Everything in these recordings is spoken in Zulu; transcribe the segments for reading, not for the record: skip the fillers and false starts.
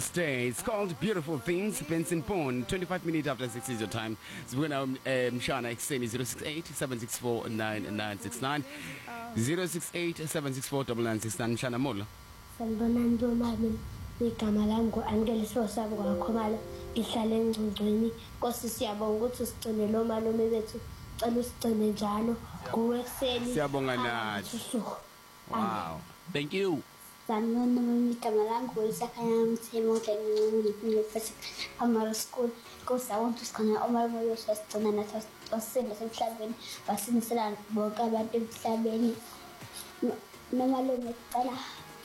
Stay. It's called Beautiful Things. Benson Pond. 25 minutes after 6 is your time. So we're now Mshana extending 068-764-9969. 068-764-9969. Mshana Molo. Sanibonani bomami igama lami ngo-Angel Sosabo kwaKhomala ihlala eNgcungcweni Nkosi siyabonga ukuthi usigcine lo malume bethu cela usigcine njalo kuwe ekseni Siyabonga nathi. Wow, thank you. Sanibonani igama lami ngoIsakhanya Mthemo ngiphefesi Primary School Nkosi awonke usigcina omalume bethu asigcina nathi osinde semhlabeni basinisela bonke abantu emhlabeni nomalume cela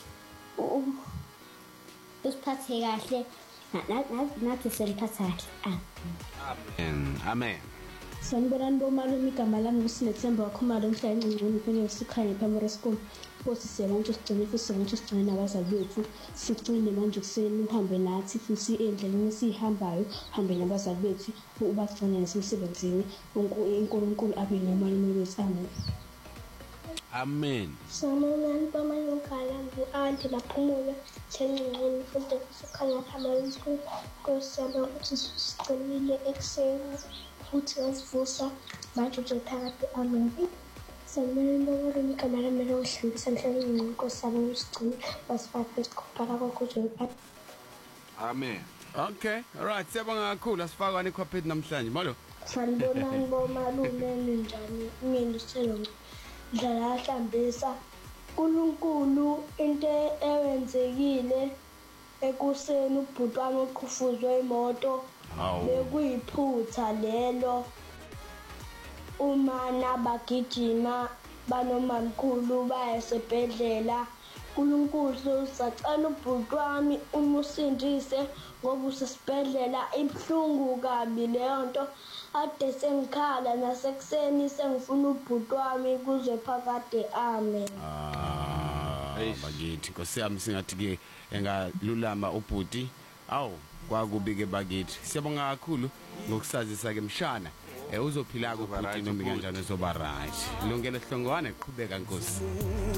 usiphathe kahle nathi semphatha kahle Amen. Sanibonani bomalume igama lami nguSinethemba waKhomala ngihlala eNgcungcweni kuphela Isikhanya Primary School Nkosi siyabonga usigcine futhi siyabonga usigcine nabazali bethu sigcine manje kuseni uhambe nathi futhi endleleni sihambayo uhambe nabazali bethu ubagcine nasemsebenzini uNkulunkulu abe nomalume bethu Amen. Sanibonani bomalume ngu-Anti Laphumulo eNgcungcweni futhi Isikhanya Primary School Nkosi siyabonga ukuthi sigcinile ekseni futhi wasivusa manje uzophakathi amen. Sanibonani bomalume igama lami lokuhlambisa ngihlala eNgcungcweni Nkosi siyabonga usigcine wasifaka isikhuphana kwakho uzoyiphatha. Amen. Okay, all right. Siyabonga kakhulu asifakwa nekhwaphethi namhlanje. Malo. Sanibonani bomalume ninjani? Mina uSelonga ndlala hlambisa uNkulunkulu into ewenzekile ekuseni ubhuti wami uqhufuzwe imoto bekuyiphutha lelo umana bagijima banomamkhulu baya esibhedlela uNkulunkulu sacela ubhuti wami umusindise ngoba usesibhedlela ibhlungu kabi leyo nto ade sengikhala nasekuseni sengifuna ubhuti wami kuze phakade amen. Bakithi Nkosi yami singathi ke engalulama ubhuti awu kwakubi ke bakithi siyabonga kakhulu ngokusazisa ke Mshana uzophila ubhuti noma kanjani uzoba right lungelo hlongwane qhubeka Nkosi.